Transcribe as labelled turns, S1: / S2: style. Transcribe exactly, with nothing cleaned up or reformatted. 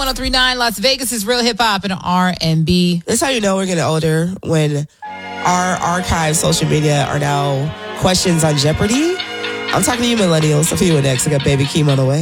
S1: ten thirty-nine Las Vegas is real hip hop and R and B.
S2: That's how you know we're getting older, when our archive social media are now questions on Jeopardy. I'm talking to you millennials. I'll see you next. I got Baby Keem on the way.